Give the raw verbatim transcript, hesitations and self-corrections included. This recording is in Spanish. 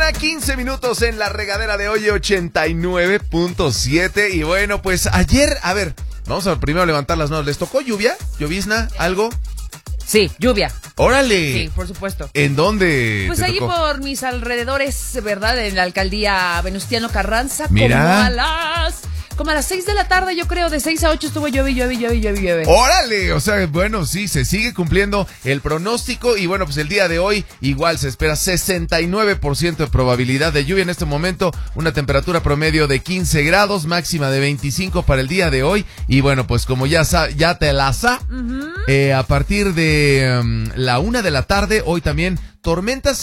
mañana, quince minutos en la regadera de hoy, ochenta y nueve punto siete. Y bueno, pues ayer, a ver, vamos a primero levantar las manos. ¿Les tocó lluvia? ¿Llovizna? ¿Algo? Sí, lluvia. ¡Órale! Sí, por supuesto. ¿En dónde? Pues te ahí tocó? por mis alrededores, ¿verdad? En la alcaldía Venustiano Carranza. Mira. Como a las... Como a las seis de la tarde, yo creo, de seis a ocho estuvo llueve, llueve, llueve, llueve, llueve. ¡Órale! O sea, bueno, sí, se sigue cumpliendo el pronóstico y bueno, pues el día de hoy igual se espera sesenta y nueve por ciento de probabilidad de lluvia en este momento, una temperatura promedio de quince grados, máxima de veinticinco para el día de hoy y bueno, pues como ya sa- ya te la sa, Uh-huh. eh, a partir de um, la una de la tarde, hoy también tormentas